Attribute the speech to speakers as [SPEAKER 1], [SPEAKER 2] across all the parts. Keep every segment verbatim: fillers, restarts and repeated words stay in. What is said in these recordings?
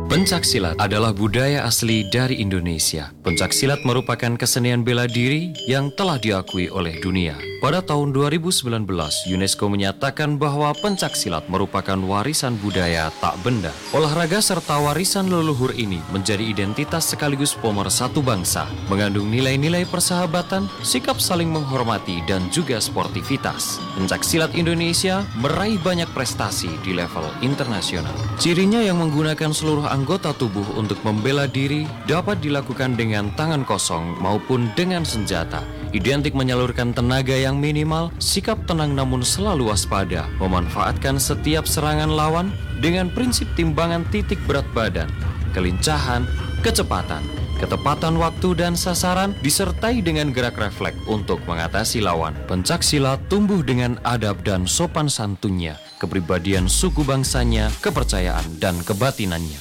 [SPEAKER 1] Pencaksilat adalah budaya asli dari Indonesia. Pencaksilat merupakan kesenian bela diri yang telah diakui oleh dunia. Pada tahun dua ribu sembilan belas, UNESCO menyatakan bahwa pencaksilat merupakan warisan budaya tak benda. Olahraga serta warisan leluhur ini menjadi identitas sekaligus pemersatu bangsa, mengandung nilai-nilai persahabatan, sikap saling menghormati, dan juga sportivitas. Pencaksilat Indonesia meraih banyak prestasi di level internasional. Cirinya yang menggunakan seluruh anggota tubuh untuk membela diri dapat dilakukan dengan tangan kosong maupun dengan senjata. Identik menyalurkan tenaga yang minimal, sikap tenang namun selalu waspada, memanfaatkan setiap serangan lawan dengan prinsip timbangan titik berat badan, kelincahan, kecepatan, ketepatan waktu dan sasaran, disertai dengan gerak refleks untuk mengatasi lawan. Pencaksilat tumbuh dengan adab dan sopan santunnya, kepribadian suku bangsanya, kepercayaan dan kebatinannya.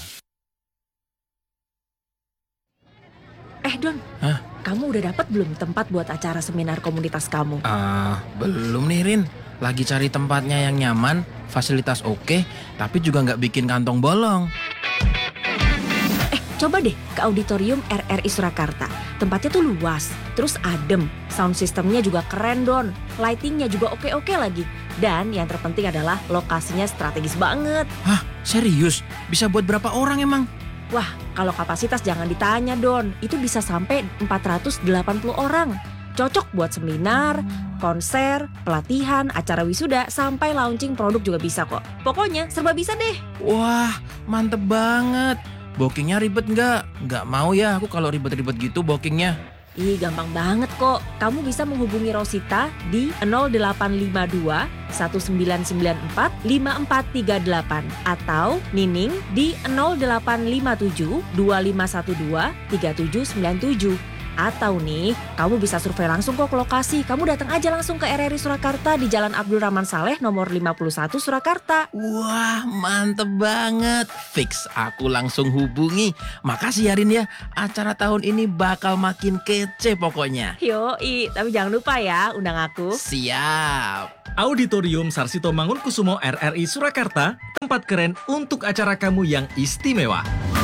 [SPEAKER 2] Eh Don,
[SPEAKER 3] Hah?
[SPEAKER 2] kamu udah dapat belum tempat buat acara seminar komunitas kamu?
[SPEAKER 3] Ah, belum nih Rin. Lagi cari tempatnya yang nyaman, fasilitas oke, tapi juga nggak bikin kantong bolong.
[SPEAKER 2] Eh, coba deh ke auditorium R R I Surakarta. Tempatnya tuh luas, terus adem, sound systemnya juga keren Don, lightingnya juga oke-oke lagi. Dan yang terpenting adalah lokasinya strategis banget.
[SPEAKER 3] Hah, serius? Bisa buat berapa orang emang?
[SPEAKER 2] Wah, kalau kapasitas jangan ditanya Don, itu bisa sampai empat ratus delapan puluh orang. Cocok buat seminar, konser, pelatihan, acara wisuda, sampai launching produk juga bisa kok. Pokoknya serba bisa deh.
[SPEAKER 3] Wah, mantep banget. Bookingnya ribet nggak? Nggak mau ya aku kalau ribet-ribet gitu bookingnya.
[SPEAKER 2] Ih, gampang banget kok. Kamu bisa menghubungi Rosita di nol delapan lima dua satu sembilan sembilan empat lima empat tiga delapan atau Nining di nol delapan lima tujuh dua lima satu dua tiga tujuh sembilan tujuh. Atau nih, kamu bisa survei langsung kok ke lokasi. Kamu datang aja langsung ke R R I Surakarta di Jalan Abdul Rahman Saleh nomor lima puluh satu Surakarta.
[SPEAKER 3] Wah, mantep banget. Fix, aku langsung hubungi. Makasih ya Rin ya, acara tahun ini bakal makin kece pokoknya.
[SPEAKER 2] Yoi, tapi jangan lupa ya undang aku.
[SPEAKER 3] Siap.
[SPEAKER 4] Auditorium Sarsito Mangunkusumo R R I Surakarta, tempat keren untuk acara kamu yang istimewa.